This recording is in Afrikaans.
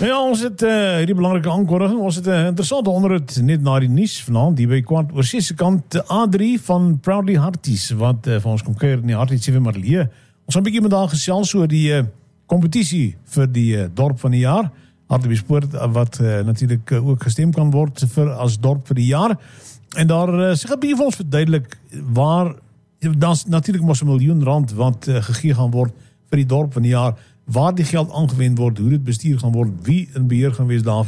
Ja, ons het hierdie belangrike aankondiging. Ons het 'n interessante onderhoud net na die nuus vanaand hier by kwart oor 6 se kant. Adrie van Proudly Harties wat vir ons kom kuier in die Harties 7 Marlee. Ons gaan 'n bietjie met haar gesels oor die kompetisie vir die dorp van die jaar. Hartbeespoort wat natuurlik ook gestem kan word vir as dorp vir die jaar. En daar sy gaan 'n bietjie vir ons verduidelik waar dan natuurlik mos R1 miljoen wat gegee gaan word vir die dorp van die jaar. Waar die geld aangewend word, hoe dit bestuur gaan word, wie in beheer gaan wees daarvan.